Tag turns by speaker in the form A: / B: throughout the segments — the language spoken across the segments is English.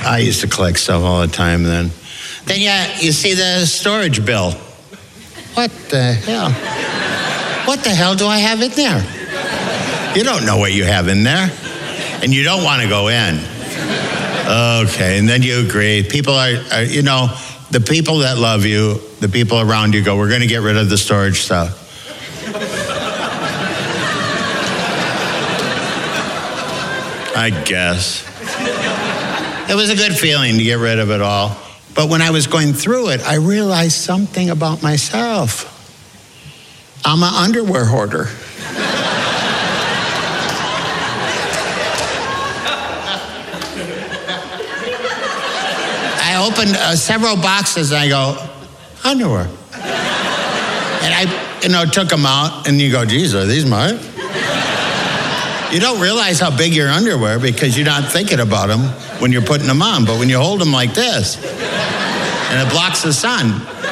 A: I used to collect stuff all the time then. Then you see the storage bill. What the hell? What the hell do I have in there? You don't know what you have in there. And you don't want to go in. Okay, and then you agree. People are, the people that love you, the people around you go, we're going to get rid of the storage stuff. I guess. It was a good feeling to get rid of it all. But when I was going through it, I realized something about myself. I'm an underwear hoarder. I opened several boxes and I go, underwear. And I, took them out and you go, geez, are these mine? You don't realize how big your underwear because you're not thinking about them when you're putting them on. But when you hold them like this and it blocks the sun,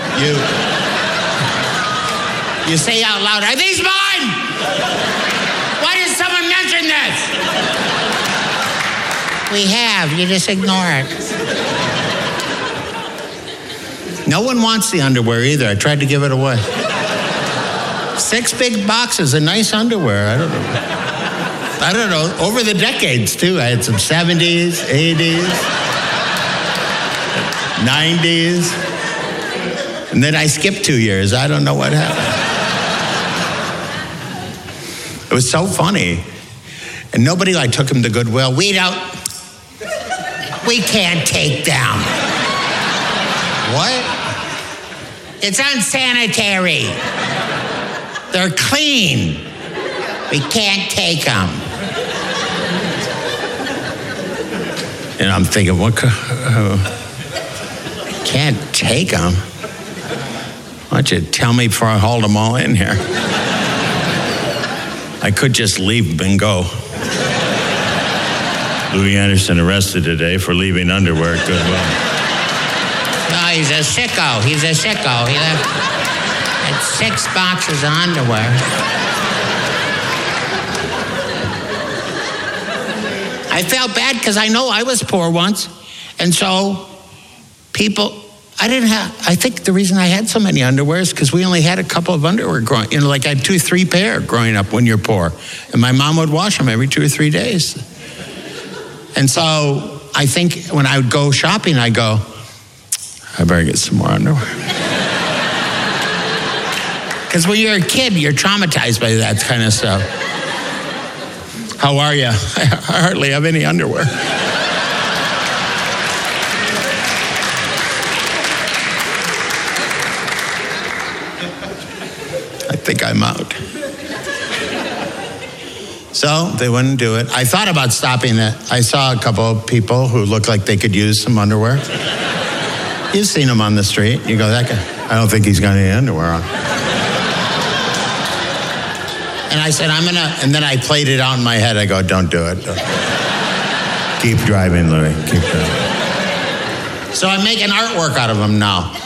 A: you say out loud, are these mine? Why did someone mention this? We have, you just ignore it. No one wants the underwear either. I tried to give it away. 6 big boxes of nice underwear. I don't know, over the decades too. I had some 70s, 80s, 90s. And then I skipped 2 years. I don't know what happened. It was so funny. And nobody took him to Goodwill. We can't take them. What? It's unsanitary. They're clean. We can't take them. And I'm thinking, can't take them? Why don't you tell me before I haul them all in here? I could just leave them and go. Louis Anderson arrested today for leaving underwear at Goodwill. No, he's a sicko. He had 6 boxes of underwear. I felt bad because I know I was poor once. And so I think the reason I had so many underwear is because we only had a couple of underwear growing, I had 2-3 pair growing up when you're poor. And my mom would wash them every 2 or 3 days. And so I think when I would go shopping, I go, I better get some more underwear. Because when you're a kid, you're traumatized by that kind of stuff. How are you? I hardly have any underwear. I think I'm out. So they wouldn't do it. I thought about stopping it. I saw a couple of people who looked like they could use some underwear. You've seen them on the street. You go, that guy, I don't think he's got any underwear on. And I said, and then I played it out in my head. I go, don't do it. Keep driving, Louis. Keep driving. So I'm making artwork out of them now.